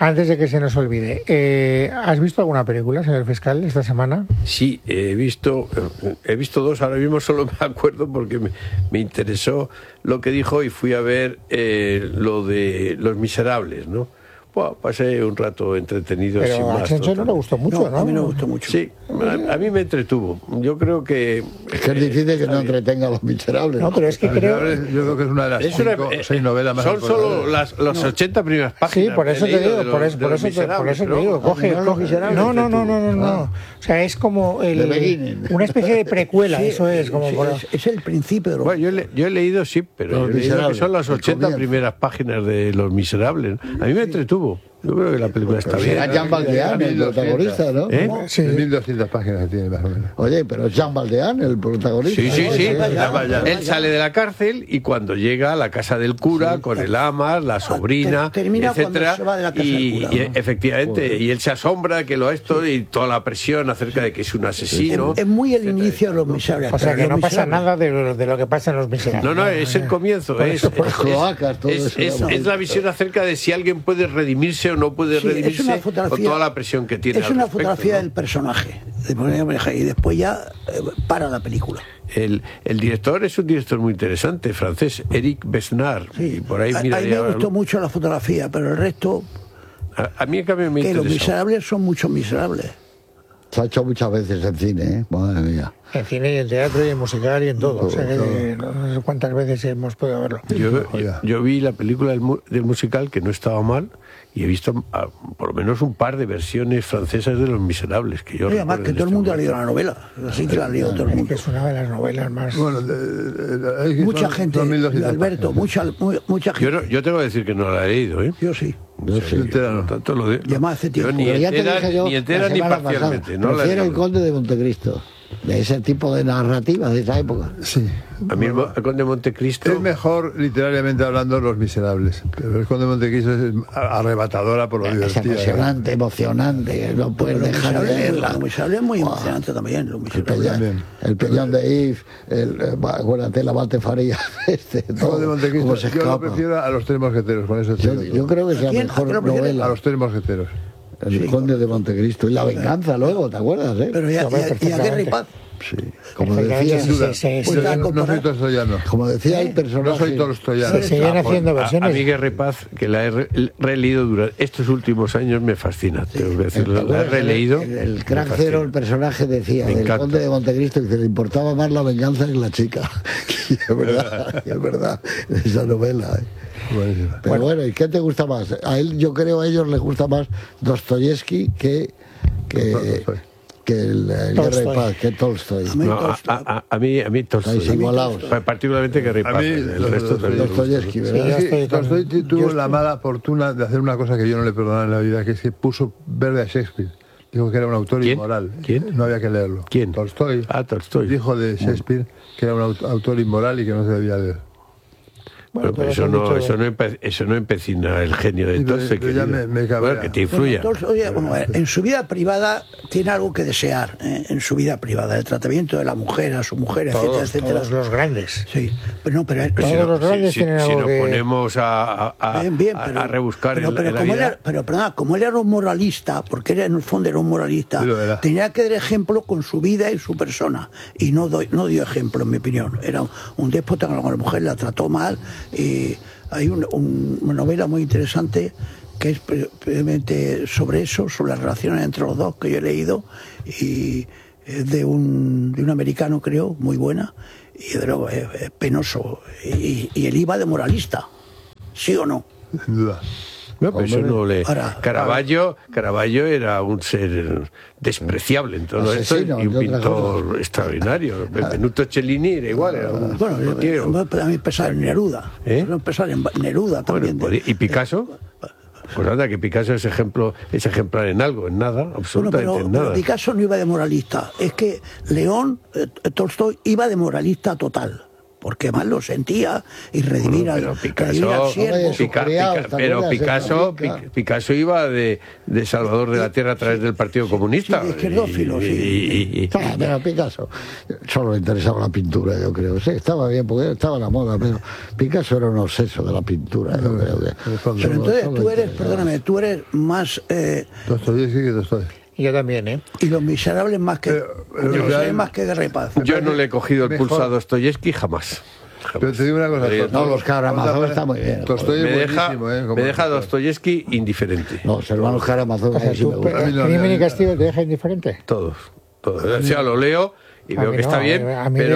Antes de que se nos olvide, ¿has visto alguna película, señor fiscal, esta semana? Sí, he visto dos, ahora mismo solo me acuerdo porque me interesó lo que dijo y fui a ver lo de Los Miserables, ¿no? Bueno, pasé un rato entretenido. Pero sin a más, Asensio no le gustó mucho, ¿no? A mí no me gustó mucho. Sí, a mí me entretuvo. Yo creo que... Es que es difícil que no entretenga a Los Miserables. No, pero es que creo... Yo creo que es una de las 6 novelas más son solo las 80 primeras páginas. Sí, por eso te digo, por eso te digo. Coge. No. O sea, es como una especie de precuela, Sí, eso es. Como es el principio de lo... Bueno, yo he leído, sí, pero yo he leído que son las 80 primeras páginas de Los Miserables. A mí me entretuvo. Yo creo que la película está bien. Era Jean Valjean el protagonista, ¿no? Sí. 1200 páginas tiene más o menos. Oye, pero es Jean Valjean el protagonista. Sí. Él sale de la cárcel y cuando llega a la casa del cura con el ama, la sobrina, termina etcétera, cuando se va de la casa del cura, ¿no? y efectivamente, y él se asombra de que lo esto y toda la presión acerca de que es un asesino. Es muy el inicio de Los Miserables. O sea, que no pasa nada de lo que pasa en Los Miserables. No, es el comienzo. Es la visión acerca de si alguien puede redimirse o no puede redimirse con toda la presión que tiene. Es una fotografía del personaje y después ya para la película. El director es un director muy interesante, francés, Eric Besnard. Sí. Y por ahí a mí me gustó mucho la fotografía, pero el resto... A mí en cambio me interesó. Los Miserables son muchos miserables. Se ha hecho muchas veces en cine, ¿eh? Madre mía. En cine y en teatro y en musical y en todo. O sea, que no sé cuántas veces hemos podido verlo. Yo vi la película del musical, que no estaba mal, y he visto por lo menos un par de versiones francesas de Los Miserables. Que yo además que todo el mundo ha leído la novela. Así que la ha leído todo el mundo. Es una de las novelas más... Bueno, mucha gente, Alberto, mucha gente. Yo tengo que decir que no la he leído, ¿eh? Yo sí. Tanto lo de, y además hace tiempo. Ni entera ni parcialmente. No prefiero El Conde de Montecristo, de ese tipo de narrativa de esa época. Sí. A mí el Conde de Montecristo... Es mejor, literariamente hablando, Los Miserables. Pero El Conde de Montecristo es arrebatadora por lo divertida. Es apasionante, emocionante, no puedes dejar de leerla. Los Miserables es muy emocionante también. El Peñón de If, acuérdate, la Malte Faría, El Conde de Montecristo, yo lo prefiero a Los Tres Mosqueteros, con eso yo creo que es la mejor novela. A Los Tres Mosqueteros. El Conde de Montecristo. Y La Venganza luego, ¿te acuerdas? Pero y a Guerra y Paz. Sí, como decía, no soy tolstoyano. Como decía el personaje, no soy tolstoyano. Se siguen haciendo versiones. A mí Guerra y Paz, que la he releído durante estos últimos años, me fascina. Tengo que decirlo, la he releído. El Crack Zero, el personaje decía del Conde de Montecristo, que le importaba más la venganza que la chica. Y es verdad, esa novela. Pero bueno, ¿y qué te gusta más? A ellos les gusta más Dostoyevsky que el Guerra y Paz, que Tolstoy. A mí Tolstoy. Particularmente Guerra y Paz. El resto Dostoyevsky, ¿verdad? Tolstoy tuvo la mala fortuna de hacer una cosa que yo no le perdonaba en la vida, que es que puso verde a Shakespeare. Dijo que era un autor inmoral. ¿Quién? No había que leerlo. ¿Quién? Tolstoy. Tolstoy. Dijo de Shakespeare que era un autor inmoral y que no se debía leer. Bueno, pero eso no empecina el genio de Tolstoy, que te influya. En su vida privada tiene algo que desear, en su vida privada, el tratamiento de la mujer, a su mujer, etcétera. Todos los grandes. Sí, pero no, pero todos los grandes tienen algo nos ponemos a rebuscar como él era un moralista, porque en el fondo era un moralista, tenía que dar ejemplo con su vida y su persona, y no dio ejemplo, en mi opinión. Era un déspota con la mujer, la trató mal. Y hay una novela muy interesante que es precisamente sobre eso, sobre las relaciones entre los dos, que yo he leído, y es de un americano, creo, muy buena, y de luego es penoso, y él iba de moralista, ¿sí o no? Sin duda. No, pero eso no le... Caravaggio era un ser despreciable en todo esto y un pintor extraordinario. Benvenuto Cellini era igual. A mí pensar en Neruda. Pensar en Neruda también. ¿Y Picasso? Pues nada, que Picasso es ejemplar en algo, en nada, absolutamente en nada. Pero Picasso no iba de moralista. Es que Tolstoy iba de moralista total. porque más lo sentía y redimir al Pero Picasso iba de Salvador de la Tierra a través del Partido Comunista. Sí, izquierdófilo, sí. Pero Picasso solo le interesaba la pintura, yo creo. Sí, estaba bien porque estaba a la moda, pero Picasso era un obseso de la pintura, yo creo que. Pero entonces tú eres más Dostoyevski que Dostoyevski. Yo también, ¿eh? Y Los Miserables más que Guerra y Paz. Yo no le he cogido el pulso a Dostoyevski jamás. Pero te digo una cosa. No, los Karamazov está muy bien. Me deja Dostoyevski indiferente. No, los hermanos Karamazov sí me gustan. ¿Crimen y Castigo te deja indiferente? Todos. O sea, lo leo y veo que está bien,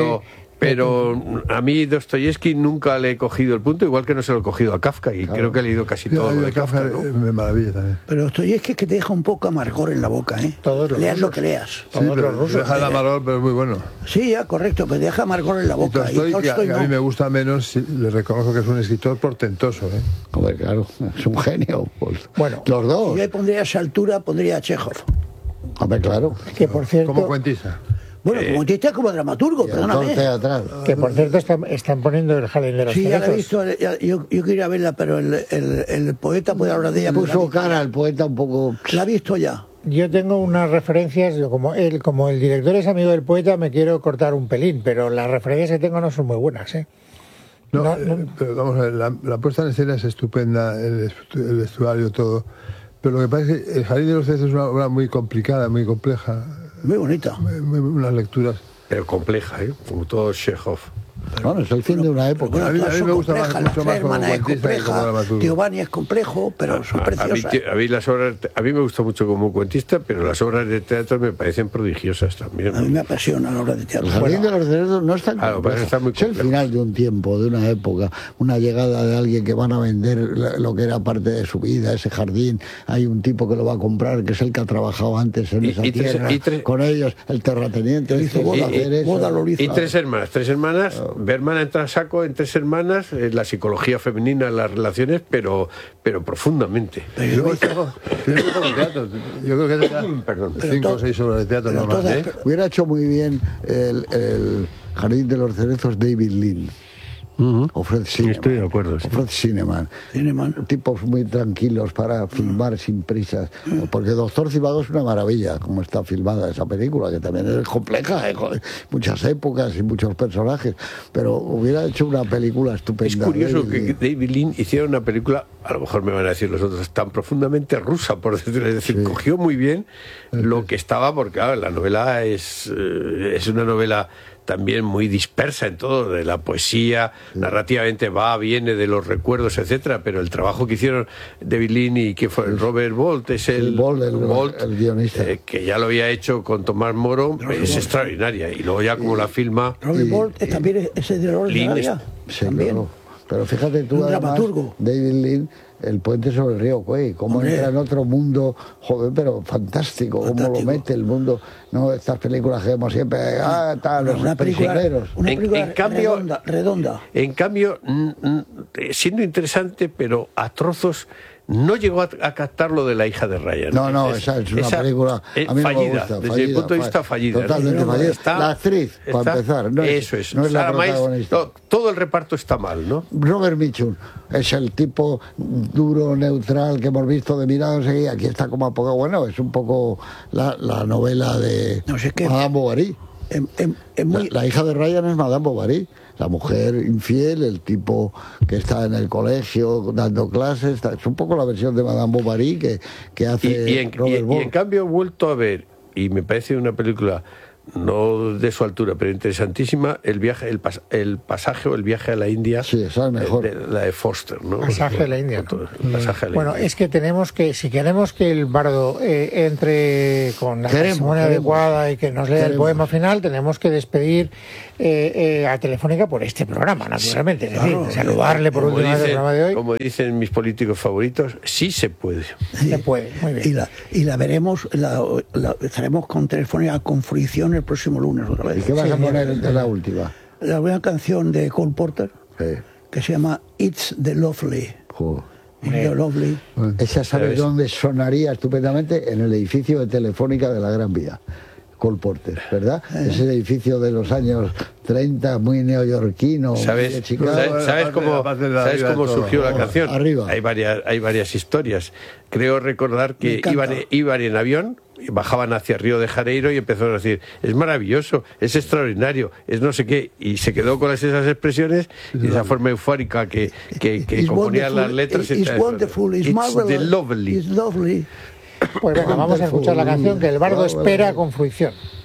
pero a mí Dostoyevski nunca le he cogido el punto, igual que no se lo he cogido a Kafka, y creo que he leído casi todo de Kafka, ¿no? Me maravilla también. Pero Dostoyevski es que te deja un poco amargor en la boca, ¿eh? Leas lo que leas. Sí, pero deja el amargor, pero es muy bueno. Sí, ya, correcto, pero deja amargor en la boca. Y Tolstoy, a mí me gusta menos, le reconozco que es un escritor portentoso, ¿eh? Hombre, claro, es un genio. Pues. Bueno, los dos. Si yo pondría a esa altura, pondría a Chekhov. Hombre, claro. Que por cierto... Como cuentista. Bueno, como cuentista, como dramaturgo, perdóname. Que por cierto están poniendo el Jardín de los Cerezos. Sí, ya la he visto, yo quería verla, pero el poeta puede hablar de ella. Puso cara al poeta un poco... La he visto ya. Yo tengo unas referencias, como el director es amigo del poeta, me quiero cortar un pelín, pero las referencias que tengo no son muy buenas, ¿eh? Pero vamos a ver, la puesta en escena es estupenda, el vestuario, todo. Pero lo que pasa es que El Jardín de los Cerezos es una obra muy complicada, muy compleja. Muy bonita. Unas lecturas. Pero compleja, ¿eh? Como todo Chekhov. Bueno, es el fin de una época. A mí me gusta mucho más como cuentista que como dramaturgo. Giovanni es complejo, pero son preciosas. A mí me gusta mucho como cuentista, pero las obras de teatro me parecen prodigiosas también. A mí me apasiona la obra de teatro. El Jardín de los Cerezos no es tan complejo. Es el final de un tiempo, de una época, una llegada de alguien que van a vender lo que era parte de su vida, ese jardín. Hay un tipo que lo va a comprar, que es el que ha trabajado antes en esa tierra, con ellos, el terrateniente. Y tres hermanas. Berman entra a saco en Tres Hermanas, la psicología femenina, las relaciones, pero profundamente. Yo creo que perdón, 5 o 6 obras de teatro nomás. Hubiera hecho muy bien el Jardín de los Cerezos David Lean. O Fred Zinnemann. Estoy de acuerdo. Sí. O Fred Zinnemann. Tipos muy tranquilos para filmar sin prisas. Porque Doctor Zhivago es una maravilla, como está filmada esa película, que también es compleja, muchas épocas y muchos personajes. Pero hubiera hecho una película estupenda. Es curioso que David Lean hiciera una película, a lo mejor me van a decir los otros, tan profundamente rusa, por decirlo. Es decir, cogió muy bien lo que estaba, porque claro, la novela es una novela también muy dispersa en todo, de la poesía, narrativamente viene de los recuerdos, etcétera, pero el trabajo que hicieron David Lean y que fue Robert Bolt, es el guionista, que ya lo había hecho con Tomás Moro, es extraordinaria, y luego ya como la filma... Robert Bolt también es el de Lean, también. Claro. Pero fíjate tú, además, David Lean, El puente sobre el río Kwai, cómo entra en otro mundo, joder, pero fantástico, cómo lo mete el mundo, no estas películas que vemos siempre, los prisioneros. Una película redonda. En cambio, siendo interesante, pero a trozos, no llegó a captar lo de La hija de Ryan. Esa es una película a mí fallida, no me gusta, desde el punto de vista fallida. Totalmente fallida. La actriz, para empezar, no es la protagonista. Todo el reparto está mal, ¿no? Robert Mitchum es el tipo duro, neutral, que hemos visto de mirados y aquí está como a poco. Bueno, es un poco la novela de Madame Bovary. La hija de Ryan es Madame Bovary. La mujer infiel, el tipo que está en el colegio dando clases, es un poco la versión de Madame Bovary que hace Robert Bolt. Y en cambio he vuelto a ver, y me parece una película no de su altura, pero interesantísima, el pasaje o el viaje a la India. Sí, esa es mejor. La de Foster, ¿no? Pasaje a la India. Bueno, es que tenemos que, si queremos que el bardo entre con la ceremonia adecuada y que nos lea el poema final, tenemos que despedir a Telefónica por este programa, naturalmente. Es decir, saludarle por última vez el programa de hoy. Como dicen mis políticos favoritos, sí se puede. Se puede, muy bien. Y la veremos, estaremos con Telefónica con fruición el próximo lunes otra vez. ¿Y qué vas a poner entre la última? La buena canción de Cole Porter, que se llama It's the Lovely. The Lovely. Esa, ¿sabes dónde sonaría estupendamente? En el edificio de Telefónica de la Gran Vía. Cole Porter, ¿verdad? Ese edificio de los años 30, muy neoyorquino. ¿Sabes cómo surgió la canción? Arriba. Hay varias historias. Creo recordar que iban en avión, bajaban hacia Río de Janeiro y empezaron a decir, es maravilloso, es extraordinario, es no sé qué, y se quedó con esas expresiones y esa forma eufórica que componían las letras. It's wonderful, it's marvelous, lovely. It's lovely. Pues venga, vamos a escuchar la canción que el bardo espera con fruición.